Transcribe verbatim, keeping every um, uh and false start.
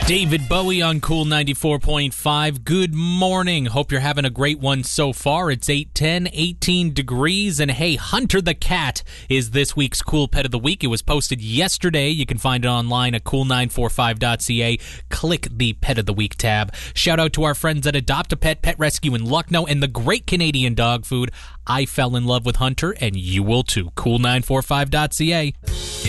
David Bowie on Cool ninety-four point five. Good morning. Hope you're having a great one so far. It's eight ten, eighteen degrees, and hey, Hunter the Cat is this week's Cool Pet of the Week. It was posted yesterday. You can find it online at cool nine four five dot c a. Click the Pet of the Week tab. Shout out to our friends at Adopt a Pet Pet Rescue in Lucknow and the great Canadian dog food. I fell in love with Hunter, and you will too. cool nine four five dot c a.